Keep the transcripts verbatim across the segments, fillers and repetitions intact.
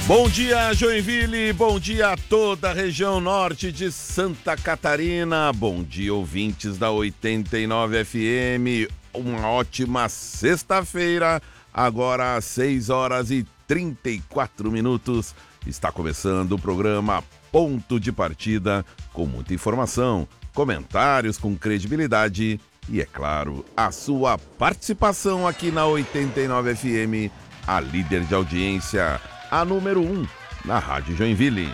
Bom dia, Joinville, bom dia a toda a região norte de Santa Catarina, bom dia, ouvintes da oitenta e nove F M, uma ótima sexta-feira, agora às seis horas e trinta e quatro minutos, está começando o programa Ponto de Partida, com muita informação, comentários com credibilidade e, é claro, a sua participação aqui na oitenta e nove F M, a líder de audiência, a número um, na Rádio Joinville.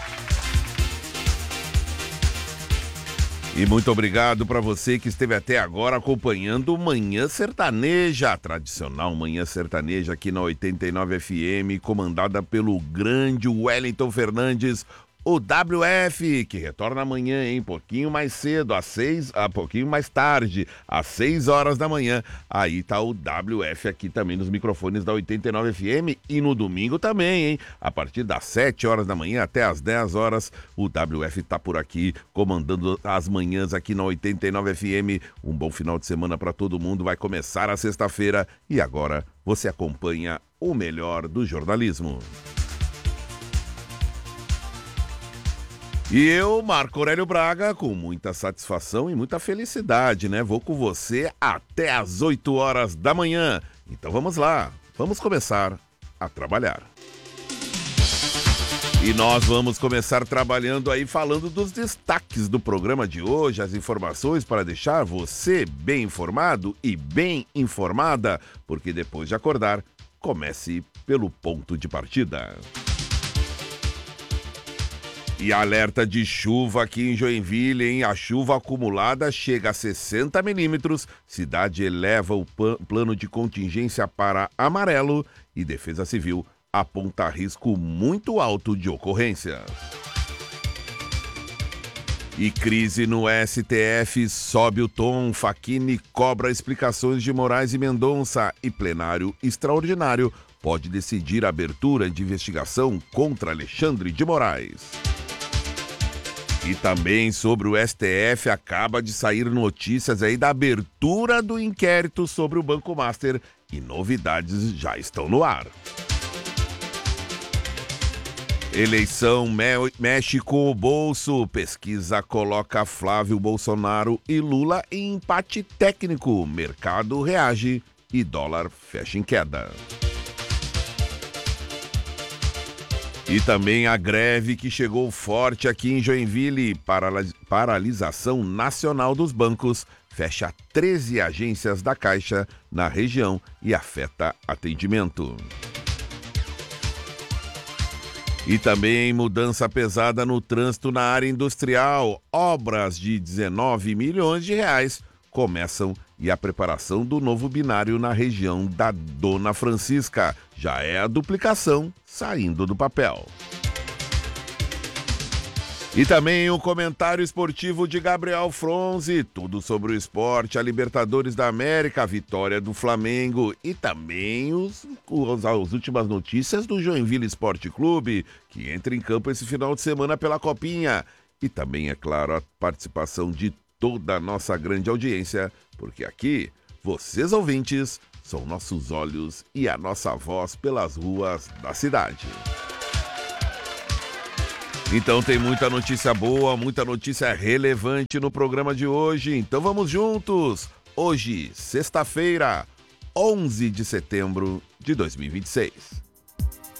E muito obrigado para você que esteve até agora acompanhando o Manhã Sertaneja, a tradicional Manhã Sertaneja aqui na oitenta e nove F M, comandada pelo grande Wellington Fernandes, o W F, que retorna amanhã, hein? Pouquinho mais cedo, às seis, ah, pouquinho mais tarde, às seis horas da manhã. Aí tá o W F aqui também nos microfones da oitenta e nove F M e no domingo também, hein? A partir das sete horas da manhã até as dez horas, o W F tá por aqui, comandando as manhãs aqui na oitenta e nove F M. Um bom final de semana para todo mundo. Vai começar a sexta-feira e agora você acompanha o melhor do jornalismo. E eu, Marco Aurélio Braga, com muita satisfação e muita felicidade, né? Vou com você até às oito horas da manhã. Então vamos lá, vamos começar a trabalhar. E nós vamos começar trabalhando aí falando dos destaques do programa de hoje, as informações para deixar você bem informado e bem informada, porque depois de acordar, comece pelo ponto de partida. E alerta de chuva aqui em Joinville, hein? A chuva acumulada chega a sessenta milímetros, cidade eleva o plano de contingência para amarelo e Defesa Civil aponta risco muito alto de ocorrência. E crise no S T F sobe o tom, Facchini cobra explicações de Moraes e Mendonça e plenário extraordinário pode decidir a abertura de investigação contra Alexandre de Moraes. E também sobre o S T F, acaba de sair notícias aí da abertura do inquérito sobre o Banco Master e novidades já estão no ar. Eleição me- mexe com o bolso, pesquisa coloca Flávio Bolsonaro e Lula em empate técnico, mercado reage e dólar fecha em queda. E também a greve que chegou forte aqui em Joinville, paralis- paralisação nacional dos bancos, fecha treze agências da Caixa na região e afeta atendimento. E também mudança pesada no trânsito na área industrial, obras de dezenove milhões de reais começam e a preparação do novo binário na região da Dona Francisca. Já é a duplicação saindo do papel. E também o comentário esportivo de Gabriel Fronzi, tudo sobre o esporte, a Libertadores da América, a vitória do Flamengo e também os, os, as últimas notícias do Joinville Esporte Clube, que entra em campo esse final de semana pela Copinha. E também, é claro, a participação de toda a nossa grande audiência, porque aqui, vocês ouvintes, são nossos olhos e a nossa voz pelas ruas da cidade. Então tem muita notícia boa, muita notícia relevante no programa de hoje, então vamos juntos! Hoje, sexta-feira, onze de setembro de dois mil e vinte e seis.